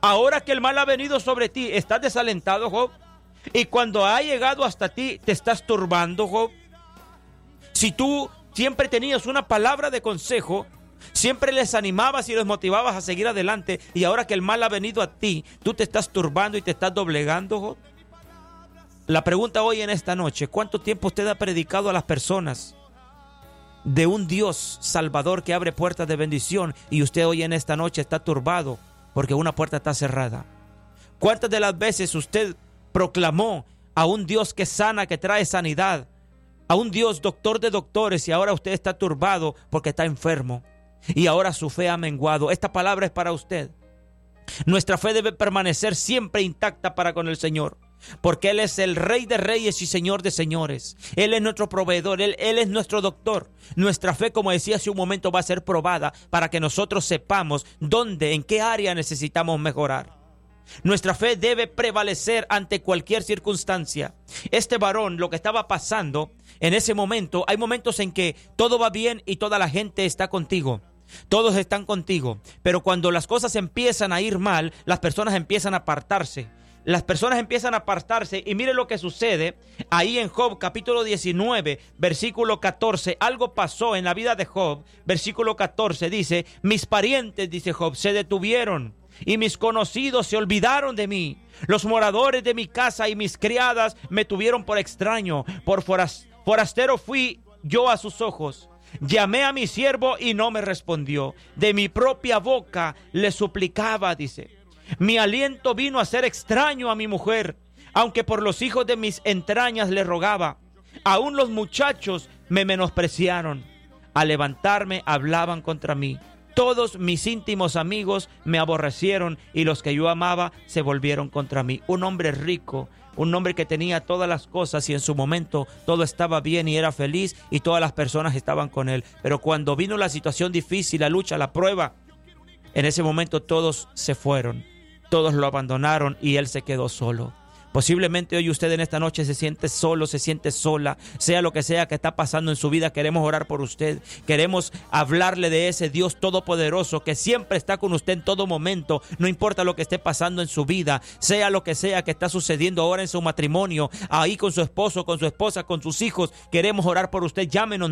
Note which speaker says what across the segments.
Speaker 1: Ahora que el mal ha venido sobre ti, ¿estás desalentado, Job? Y cuando ha llegado hasta ti, ¿te estás turbando, Job? Si tú siempre tenías una palabra de consejo, siempre les animabas y les motivabas a seguir adelante, y ahora que el mal ha venido a ti, ¿tú te estás turbando y te estás doblegando, Job? La pregunta hoy en esta noche: ¿cuánto tiempo usted ha predicado a las personas de un Dios salvador que abre puertas de bendición, y usted hoy en esta noche está turbado porque una puerta está cerrada? ¿Cuántas de las veces usted proclamó a un Dios que sana, que trae sanidad, a un Dios doctor de doctores, y ahora usted está turbado porque está enfermo y ahora su fe ha menguado? Esta palabra es para usted. Nuestra fe debe permanecer siempre intacta para con el Señor, porque Él es el Rey de Reyes y Señor de Señores. Él es nuestro proveedor, Él es nuestro doctor. Nuestra fe, como decía hace un momento, va a ser probada para que nosotros sepamos dónde, en qué área necesitamos mejorar. Nuestra fe debe prevalecer ante cualquier circunstancia. Este varón, lo que estaba pasando en ese momento, hay momentos en que todo va bien y toda la gente está contigo. Todos están contigo, pero cuando las cosas empiezan a ir mal, las personas empiezan a apartarse. Las personas empiezan a apartarse, y mire lo que sucede ahí en Job capítulo 19, versículo 14. Algo pasó en la vida de Job. Versículo 14 dice: mis parientes, dice Job, se detuvieron y mis conocidos se olvidaron de mí. Los moradores de mi casa y mis criadas me tuvieron por extraño. Por forastero fui yo a sus ojos. Llamé a mi siervo y no me respondió. De mi propia boca le suplicaba, dice. Mi aliento vino a ser extraño a mi mujer, aunque por los hijos de mis entrañas le rogaba. Aún los muchachos me menospreciaron. Al levantarme hablaban contra mí. Todos mis íntimos amigos me aborrecieron, y los que yo amaba se volvieron contra mí. Un hombre rico, un hombre que tenía todas las cosas, y en su momento todo estaba bien y era feliz y todas las personas estaban con él. Pero cuando vino la situación difícil, la lucha, la prueba, en ese momento todos se fueron, todos lo abandonaron y él se quedó solo. Posiblemente hoy usted en esta noche se siente solo, se siente sola, sea lo que sea que está pasando en su vida. Queremos orar por usted, queremos hablarle de ese Dios todopoderoso que siempre está con usted en todo momento. No importa lo que esté pasando en su vida, sea lo que sea que está sucediendo ahora en su matrimonio, ahí con su esposo, con su esposa, con sus hijos. Queremos orar por usted. Llámenos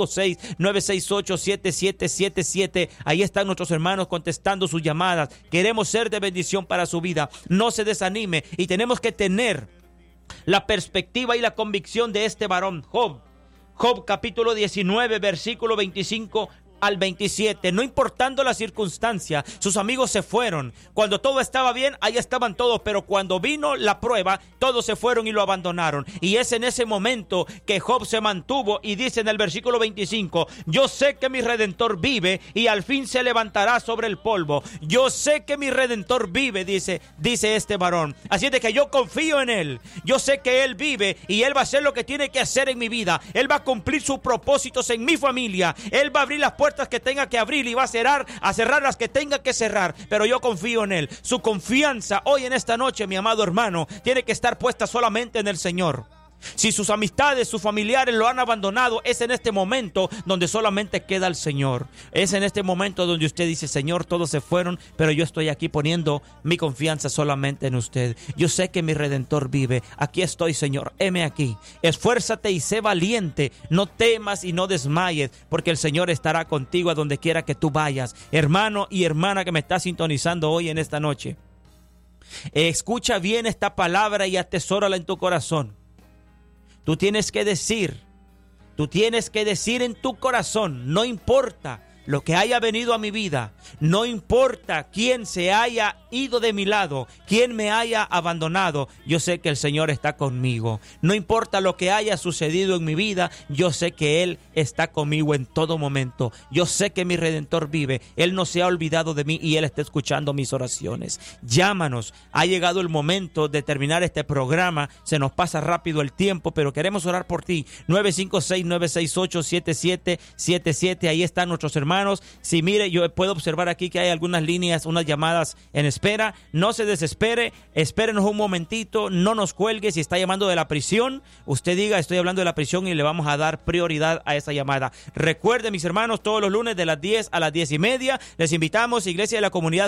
Speaker 1: 956-968-7777. Ahí están nuestros hermanos contestando sus llamadas. Queremos ser de bendición para su vida. No se desanime, y tenemos que tener la perspectiva y la convicción de este varón Job. Job capítulo 19, versículo 25 al 27. No importando la circunstancia, sus amigos se fueron. Cuando todo estaba bien, ahí estaban todos, pero cuando vino la prueba, todos se fueron y lo abandonaron. Y es en ese momento que Job se mantuvo, y dice en el versículo 25: yo sé que mi Redentor vive y al fin se levantará sobre el polvo. Yo sé que mi Redentor vive, dice este varón. Así es de que yo confío en él. Yo sé que él vive y él va a hacer lo que tiene que hacer en mi vida. Él va a cumplir sus propósitos en mi familia. Él va a abrir las puertas que tenga que abrir y va a cerrar las que tenga que cerrar, pero yo confío en él. Su confianza hoy en esta noche, mi amado hermano, tiene que estar puesta solamente en el Señor. Si sus amistades, sus familiares lo han abandonado, es en este momento donde solamente queda el Señor. Es en este momento donde usted dice: Señor, todos se fueron, pero yo estoy aquí poniendo mi confianza solamente en usted. Yo sé que mi Redentor vive. Aquí estoy, Señor, heme aquí. Esfuérzate y sé valiente. No temas y no desmayes, porque el Señor estará contigo a donde quiera que tú vayas. Hermano y hermana que me está sintonizando hoy en esta noche, escucha bien esta palabra y atesórala en tu corazón. Tú tienes que decir en tu corazón: no importa lo que haya venido a mi vida, no importa quién se haya ido de mi lado, quién me haya abandonado, yo sé que el Señor está conmigo. No importa lo que haya sucedido en mi vida, yo sé que Él está conmigo en todo momento. Yo sé que mi Redentor vive, Él no se ha olvidado de mí y Él está escuchando mis oraciones. Llámanos, ha llegado el momento de terminar este programa, se nos pasa rápido el tiempo, pero queremos orar por ti. 956-968-7777, ahí están nuestros hermanos. Si mire, yo puedo observar aquí que hay algunas líneas, unas llamadas en espera. No se desespere, espérenos un momentito, no nos cuelgue. Si está llamando de la prisión, usted diga: estoy hablando de la prisión, y le vamos a dar prioridad a esa llamada. Recuerden, mis hermanos, todos los lunes de las 10 a las 10:30 les invitamos, Iglesia de la Comunidad